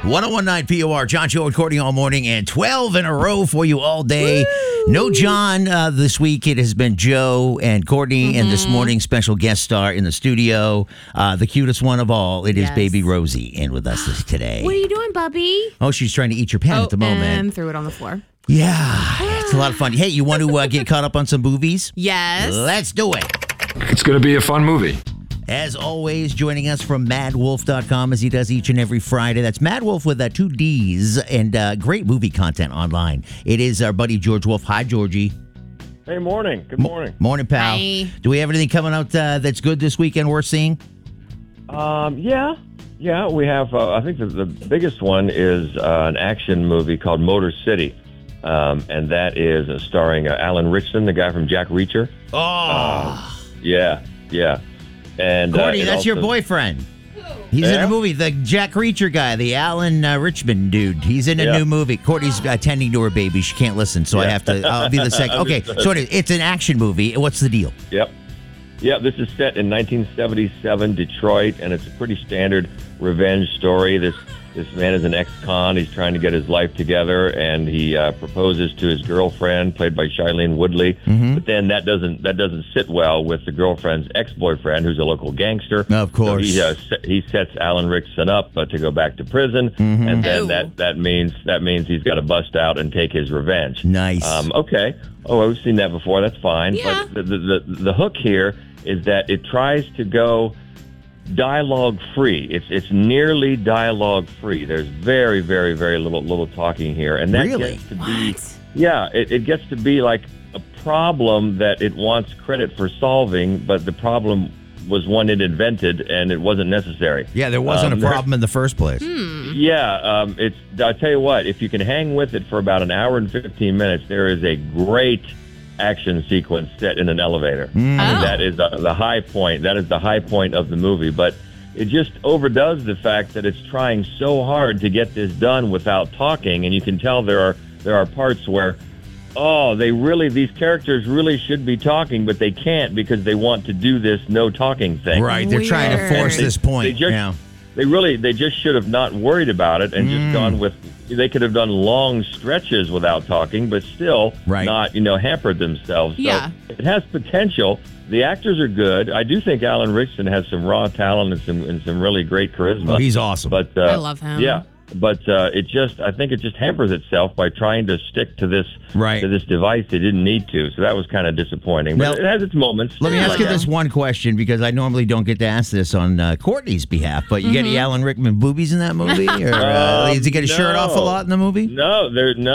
1019 POR, John Show recording all morning and 12 in a row for you all day. Woo! No John this week. It has been Joe and Courtney, and this morning's special guest star in the studio, the cutest one of all. It is baby Rosie in with us today. What are you doing, Bubby? Oh, she's trying to eat your pen at the moment. And threw it on the floor. Yeah, it's a lot of fun. Hey, you want to get caught up on some movies? Yes. Let's do it. It's going to be a fun movie. As always, joining us from madwolf.com as he does each and every Friday. That's Mad Wolf with two Ds and great movie content online. It is our buddy George Wolf. Hi, Georgie. Hey, morning. Good morning. Morning, pal. Hi. Do we have anything coming out that's good this weekend worth seeing? Yeah, we have, I think the biggest one is an action movie called Motor City. And that is starring Alan Ritchson, the guy from Jack Reacher. Yeah. And Courtney, that's your boyfriend. He's in a movie, the Jack Reacher guy, the Alan Richmond dude. He's in a new movie. Courtney's attending to her baby. She can't listen, so I have to. I'll be the second. Okay, so it's an action movie. What's the deal? Yep. Yeah, this is set in 1977 Detroit, and it's a pretty standard revenge story. This man is an ex-con. He's trying to get his life together, and he proposes to his girlfriend, played by Shailene Woodley. Mm-hmm. But then that doesn't sit well with the girlfriend's ex-boyfriend, who's a local gangster. Of course, so he sets Alan Ritchson up to go back to prison, and then that means he's got to bust out and take his revenge. Nice. Okay. Oh, we've seen that before. That's fine. Yeah. But the hook here is that it tries to go dialogue free. It's nearly dialogue free. There's very, very, very little talking here, and that really? gets to be it gets to be like a problem that it wants credit for solving, but the problem was one it invented, and it wasn't necessary. Yeah, there wasn't a problem in the first place. Yeah, I'll tell you what. If you can hang with it for about an hour and 15 minutes, there is a great action sequence set in an elevator. That is the high point. That is the high point of the movie. But it just overdoes the fact that it's trying so hard to get this done without talking, and you can tell there are parts where these characters really should be talking, but they can't because they want to do this no talking thing. Right, they're trying to force this point. They just should have not worried about it and just gone with. They could have done long stretches without talking, but still not, hampered themselves. Yeah. So it has potential. The actors are good. I do think Alan Ritchson has some raw talent and some really great charisma. Oh, he's awesome. But I love him. Yeah. But I think it just hampers itself by trying to stick to this device they didn't need to. So that was kind of disappointing. But it has its moments. Let me ask you this one question, because I normally don't get to ask this on Courtney's behalf. But you get any Alan Rickman boobies in that movie, or does he get his shirt off a lot in the movie? No,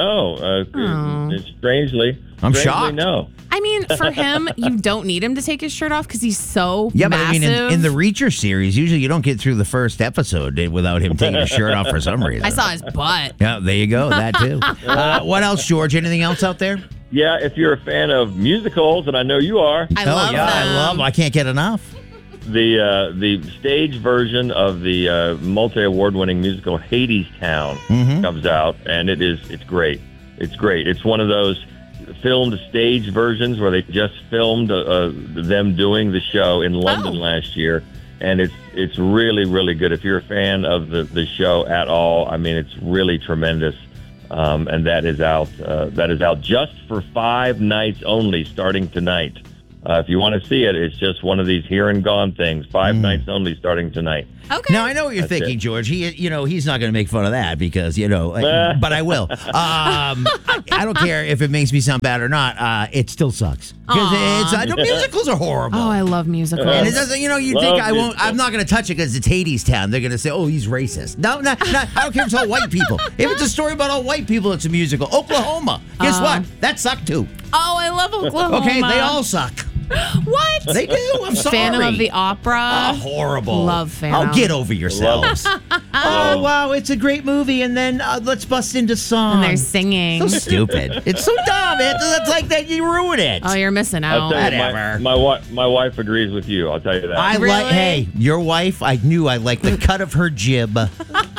strangely, I'm shocked. No. I mean, for him, you don't need him to take his shirt off because he's so massive. But I mean, in the Reacher series, usually you don't get through the first episode without him taking his shirt off for some reason. I saw his butt. Yeah, there you go. That too. What else, George? Anything else out there? Yeah, if you're a fan of musicals, and I know you are. I love them. I can't get enough. The stage version of the multi-award-winning musical Hadestown comes out, and it's great. It's great. It's one of those filmed stage versions where they just filmed them doing the show in London last year, and it's really, really good. If you're a fan of the show at all, I mean, it's really tremendous. And that is out just for 5 nights only, starting tonight. If you want to see it, it's just one of these here and gone things. 5 nights only, starting tonight. Okay. Now I know what you're thinking, George. He's not going to make fun of that because but I will. I don't care if it makes me sound bad or not. It still sucks because I know musicals are horrible. Oh, I love musicals. And it doesn't. You think I won't? I'm not going to touch it because it's Hadestown. They're going to say, "Oh, he's racist." No. I don't care if it's all white people. If it's a story about all white people, it's a musical. Oklahoma. Guess what? That sucked too. Oh, I love Oklahoma. Okay, they all suck. What? They do. I'm sorry. Phantom of the Opera. Oh, horrible. Love Phantom. Oh, get over yourselves. Oh, wow. It's a great movie. And then let's bust into song. And they're singing. So stupid. It's so dumb. It's like that. You ruin it. Oh, you're missing out. Whatever. My wife agrees with you. I'll tell you that. Hey, your wife, I knew I liked the cut of her jib.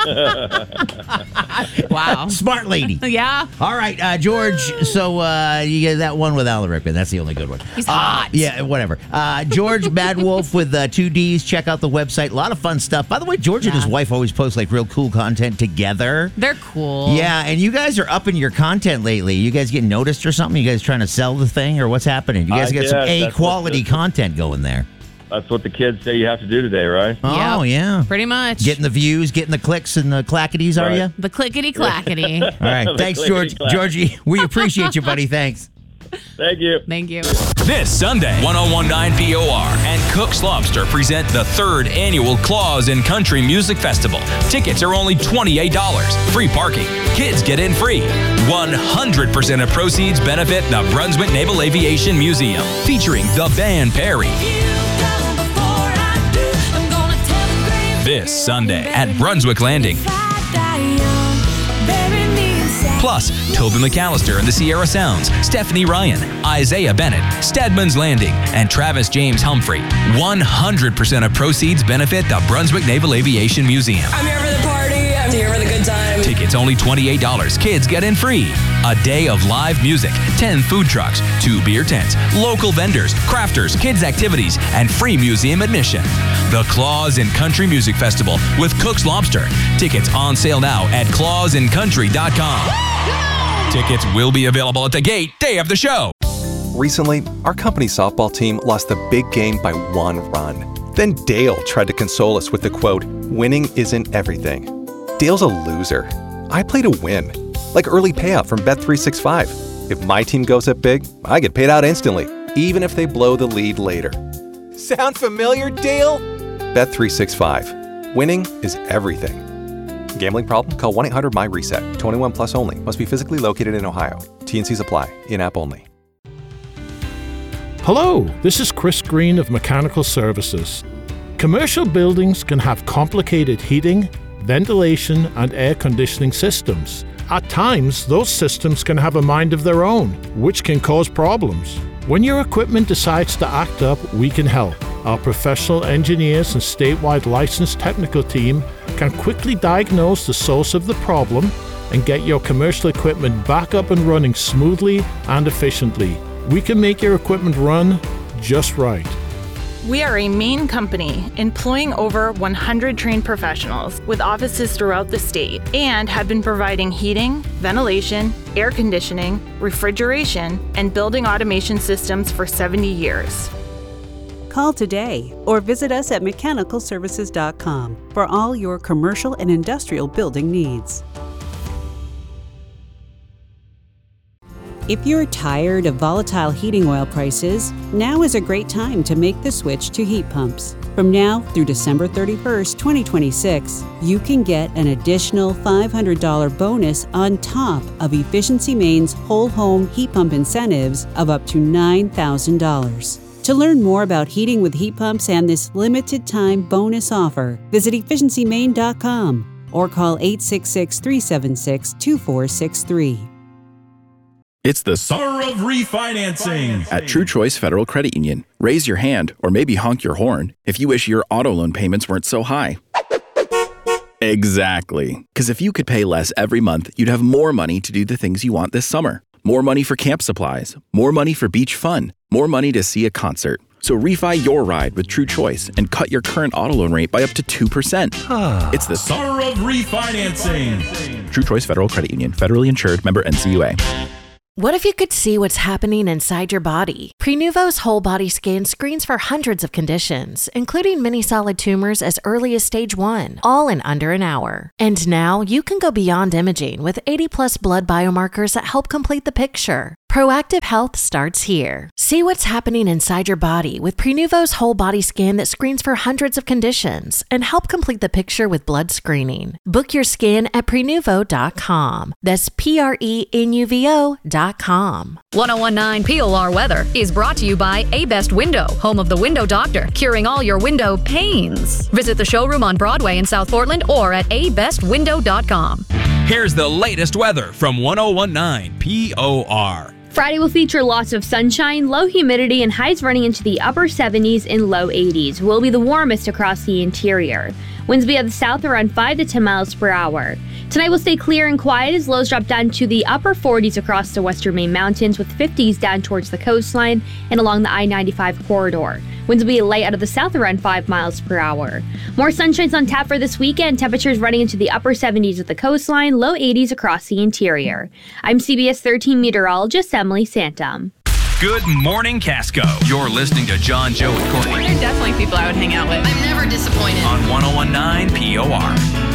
Wow. Smart lady. Yeah. All right, George. So you get that one with Alan Rickman. That's the only good one. He's hot. Yeah, whatever. George Bad Wolf with 2 Ds. Check out the website. A lot of fun stuff. By the way, George and his wife always post like real cool content together. They're cool. Yeah, and you guys are upping your content lately. You guys getting noticed or something? You guys trying to sell the thing or what's happening? You guys got some A-quality content going there. That's what the kids say you have to do today, right? Oh, yeah. Pretty much. Getting the views, getting the clicks and the clackities, are you? The clickety-clackety. All right. Thanks, George. Georgie, we appreciate you, buddy. Thanks. Thank you. Thank you. This Sunday, 1019 POR and Cook's Lobster present the 3rd annual Claws in Country Music Festival. Tickets are only $28. Free parking. Kids get in free. 100% of proceeds benefit the Brunswick Naval Aviation Museum, featuring the band Perry. This Sunday at Brunswick Landing. Plus, Toby McAllister and the Sierra Sounds, Stephanie Ryan, Isaiah Bennett, Stedman's Landing, and Travis James Humphrey. 100% of proceeds benefit the Brunswick Naval Aviation Museum. I'm here for the party. I'm here for the good time. Tickets only $28. Kids get in free. A day of live music, 10 food trucks, 2 beer tents, local vendors, crafters, kids activities, and free museum admission. The Claws in Country Music Festival with Cook's Lobster. Tickets on sale now at clawsincountry.com. Tickets will be available at the gate day of the show. Recently, our company softball team lost the big game by 1 run. Then Dale tried to console us with the quote, "Winning isn't everything." Dale's a loser. I play to win. Like early payout from Bet365. If my team goes up big, I get paid out instantly, even if they blow the lead later. Sound familiar, Dale? Bet365. Winning is everything. Gambling problem? Call 1-800-MY-RESET. 21 plus only. Must be physically located in Ohio. T&Cs apply. In-app only. Hello, this is Chris Green of Mechanical Services. Commercial buildings can have complicated heating, ventilation, and air conditioning systems. At times, those systems can have a mind of their own, which can cause problems. When your equipment decides to act up, we can help. Our professional engineers and statewide licensed technical team can quickly diagnose the source of the problem and get your commercial equipment back up and running smoothly and efficiently. We can make your equipment run just right. We are a Maine company employing over 100 trained professionals with offices throughout the state and have been providing heating, ventilation, air conditioning, refrigeration, and building automation systems for 70 years. Call today or visit us at mechanicalservices.com for all your commercial and industrial building needs. If you're tired of volatile heating oil prices, now is a great time to make the switch to heat pumps. From now through December 31st, 2026, you can get an additional $500 bonus on top of Efficiency Maine's whole home heat pump incentives of up to $9,000. To learn more about heating with heat pumps and this limited time bonus offer, visit efficiencymaine.com or call 866-376-2463. It's the summer of refinancing at True Choice Federal Credit Union. Raise your hand or maybe honk your horn if you wish your auto loan payments weren't so high. Exactly. Because if you could pay less every month, you'd have more money to do the things you want this summer. More money for camp supplies, more money for beach fun, more money to see a concert. So refi your ride with True Choice and cut your current auto loan rate by up to 2%. It's the summer of refinancing. True Choice Federal Credit Union, federally insured, member NCUA. What if you could see what's happening inside your body? Prenuvo's whole body scan screens for hundreds of conditions, including many solid tumors as early as stage 1, all in under an hour. And now you can go beyond imaging with 80+ blood biomarkers that help complete the picture. Proactive health starts here. See what's happening inside your body with Prenuvo's whole body scan that screens for hundreds of conditions and help complete the picture with blood screening. Book your scan at Prenuvo.com. That's Prenuvo.com. 1019 POR weather is brought to you by A Best Window, home of the window doctor, curing all your window pains. Visit the showroom on Broadway in South Portland or at abestwindow.com. Here's the latest weather from 1019 POR. Friday will feature lots of sunshine, low humidity, and highs running into the upper 70s and low 80s. Will be the warmest across the interior. Winds will be at the south around 5 to 10 miles per hour. Tonight will stay clear and quiet as lows drop down to the upper 40s across the western Maine mountains, with 50s down towards the coastline and along the I-95 corridor. Winds will be light out of the south around 5 miles per hour. More sunshine's on tap for this weekend. Temperatures running into the upper 70s at the coastline, low 80s across the interior. I'm CBS 13 meteorologist Emily Santum. Good morning, Casco. You're listening to John, Joe, and Courtney They're definitely people I would hang out with. I'm never disappointed. on 101.9 POR.